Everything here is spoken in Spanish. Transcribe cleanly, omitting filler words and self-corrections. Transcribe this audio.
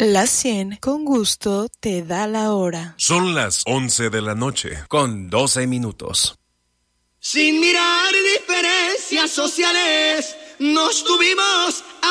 La 100 con gusto te da la hora. Son las 11 de la noche, con 12 minutos. Sin mirar diferencias sociales, nos tuvimos